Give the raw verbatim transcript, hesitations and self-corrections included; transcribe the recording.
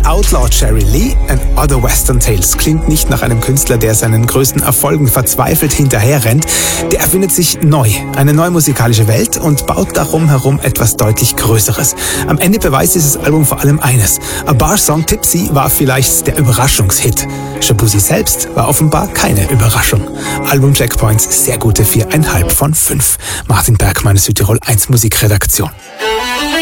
Outlaw Jerry Lee and Other Western Tales klingt nicht nach einem Künstler, der seinen größten Erfolgen verzweifelt hinterherrennt. Der erfindet sich neu, eine neue musikalische Welt und baut darum herum etwas deutlich Größeres. Am Ende beweist dieses Album vor allem eines: A Bar Song Tipsy war vielleicht der Überraschungshit. Shaboozey selbst war offenbar keine Überraschung. Album Checkpoints, sehr gute vier Komma fünf von fünf. Martin Bergmann, Südtirol eins Musikredaktion.